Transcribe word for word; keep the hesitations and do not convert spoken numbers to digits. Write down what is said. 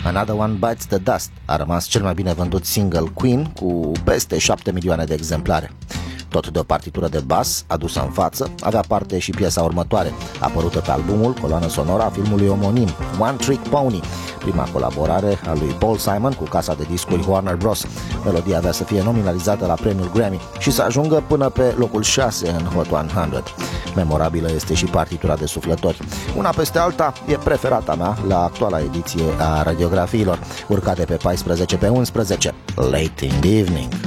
Another One Bites the Dust a rămas cel mai bine vândut single Queen cu peste șapte milioane de exemplare. Tot de o partitură de bas adusă în față, avea parte și piesa următoare, apărută pe albumul, coloană sonoră a filmului omonim, One Trick Pony, prima colaborare a lui Paul Simon cu casa de discuri Warner Bros. Melodia avea să fie nominalizată la premiul Grammy și să ajungă până pe locul șase în Hot o sută. Memorabilă este și partitura de suflători. Una peste alta e preferata mea la actuala ediție a radiografiilor, urcate pe paisprezece pe unsprezece, Late in the Evening.